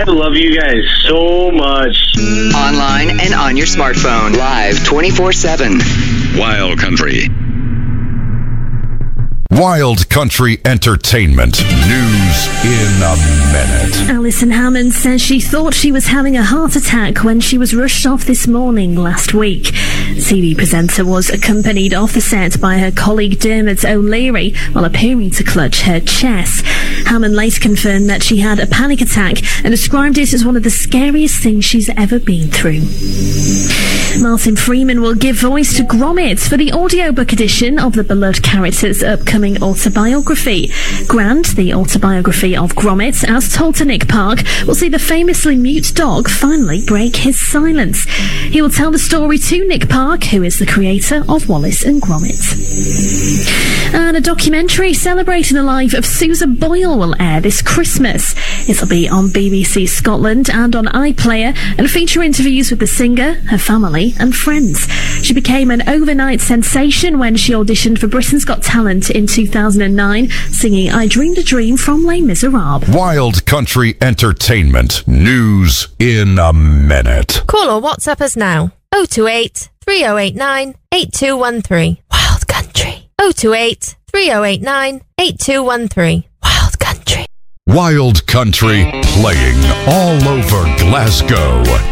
I love you guys so much. Online and on your smartphone. Live 24/7. Wild Country. Wild Country Entertainment. News in a minute. Alison Hammond says she thought she was having a heart attack when she was rushed off this morning last week. TV presenter was accompanied off the set by her colleague Dermot O'Leary while appearing to clutch her chest. Hammond later confirmed that she had a panic attack and described it as one of the scariest things she's ever been through. Martin Freeman will give voice to Gromit for the audiobook edition of the beloved character's upcoming autobiography. Grant, the autobiography of Gromit, as told to Nick Park, will see the famously mute dog finally break his silence. He will tell the story to Nick Park, who is the creator of Wallace and Gromit. And a documentary celebrating the life of Susan Boyle will air this Christmas. It'll be on BBC Scotland and on iPlayer and feature interviews with the singer, her family and friends. She became an overnight sensation when she auditioned for Britain's Got Talent in 2009, singing I Dreamed a Dream from Les Miserables. Wild Country Entertainment. News in a minute. Call or WhatsApp us now. 028 3089 8213. Wild Country. 028 3089 8213. Wild Country. Wild Country playing all over Glasgow.